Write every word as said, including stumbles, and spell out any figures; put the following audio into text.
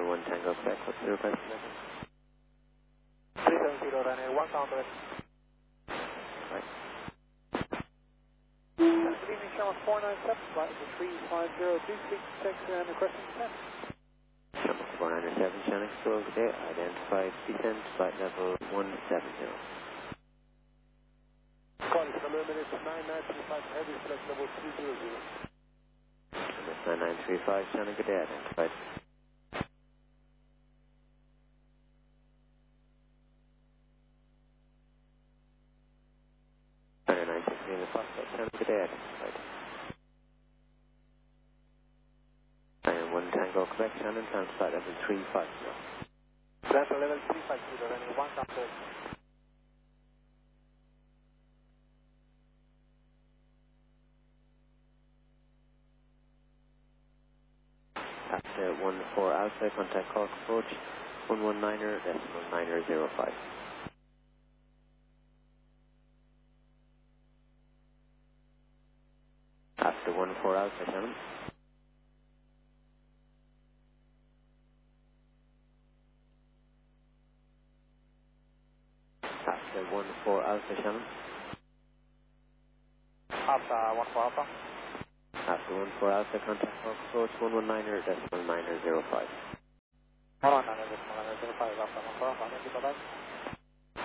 Ryanair one Tango Quebec, what's the request? three seven zero Ryanair one Tango. Right. Good evening, Charles four nine seven, flight three five zero two six six and requesting descent. Charles four nine seven, Shannon School, good day, identified descent, flight level one seven zero. Calling for the minutes nine nine three five, heavy select level three zero zero. nine nine three five, Shannon, good day, identified. nine six three in the prospect, Shannon, good day, identified. Ryanair one Tango Quebec, Shannon, sound flight level three five zero. Delta level three five zero, Ryanair one Tango. After one four Alpha, contact Cork approach, one one niner, decimal niner zero five. After one four Alpha, Shannon. After one four Alpha, Shannon. Alpha one four Alpha. After one four Alpha, contact Cork approach, one one niner, decimal niner zero five. one one niner, decimal niner zero five, Alpha one four Alpha, thank you, bye bye.